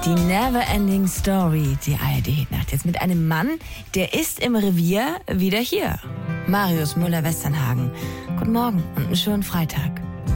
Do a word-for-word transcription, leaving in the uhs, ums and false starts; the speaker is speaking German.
Die Neverending Story, die A R D-Hitnacht. Jetzt mit einem Mann, der ist im Revier wieder hier. Marius Müller-Westernhagen. Guten Morgen und einen schönen Freitag.